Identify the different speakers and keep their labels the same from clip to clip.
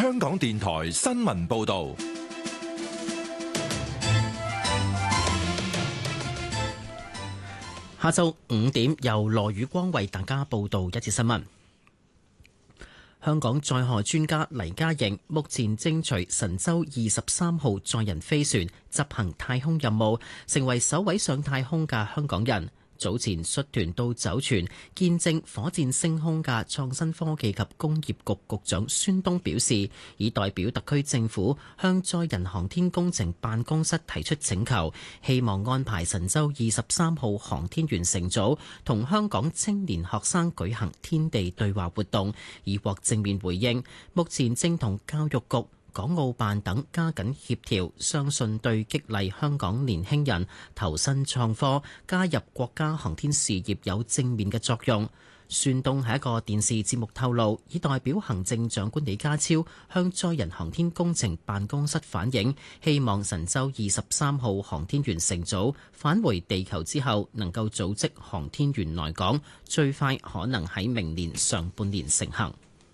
Speaker 1: 香港電台新聞報道。
Speaker 2: 下晝5點，由羅宇光為大家報道一節新聞。香港載荷專家黎嘉瑩目前正隨神舟23號載人飛船執行太空任務，成為首位上太空嘅香港人。早前率團到酒泉見證火箭升空嘅創新科技及工業局局長孫東表示，已代表特區政府向載人航天工程辦公室提出請求，希望安排神舟23號航天員乘組同香港青年學生舉行天地對話活動，以獲正面回應。目前正同教育局、港澳辦等加緊協調，相信對激勵香港年輕人投身創科、加入國家航天事業有正面嘅作用。孫東喺一個電視節目透露，已代表行政長官李家超向載人航天工程辦公室反映，希望神舟23號航天員乘組返回地球之後，能夠組織航天員來港，最快可能喺明年上半年成行。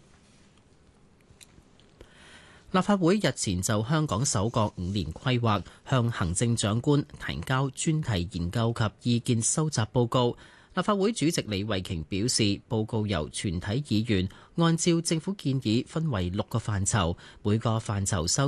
Speaker 2: 立法會日前就香港首個5年規劃向行政長官提交專題研究及意見收集報告。立法會主席李慧瓊表示，報告由全體議員按照政府建議分為6個範疇，每個範疇收